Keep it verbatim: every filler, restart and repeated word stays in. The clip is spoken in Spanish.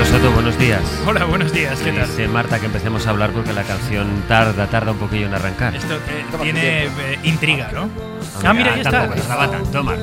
Soto, buenos días. Hola, buenos días, ¿qué tal? Dice Marta que empecemos a hablar porque la canción tarda, tarda un poquillo en arrancar. Esto eh, tiene eh, intriga, ¿no? Hombre, Ah, mira, ahí está. tampoco, Rabata, toma.